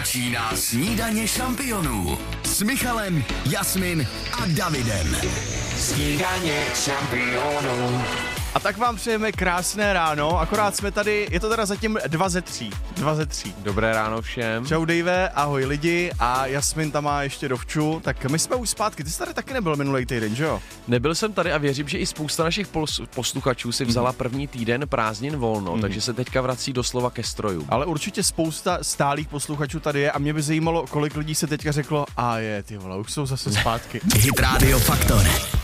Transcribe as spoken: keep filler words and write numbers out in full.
Začíná snídaně šampionů s Michalem, Jasmin a Davidem. Snídaně šampionů. A tak vám přejeme krásné ráno, akorát jsme tady, je to teda zatím dva ze tří. Dva ze tří. Dobré ráno všem. Čau Dave, ahoj lidi a Jasmin tam má ještě dovču, tak my jsme už zpátky, ty jsi tady taky nebyl minulý týden, že jo? Nebyl jsem tady a věřím, že i spousta našich posluchačů si vzala první týden prázdnin volno, mm. takže se teďka vrací doslova ke strojům. Ale určitě spousta stálých posluchačů tady je a mě by zajímalo, kolik lidí se teďka řeklo, a je, ty vole, už jsou zase zpátky. Hit Radio Faktor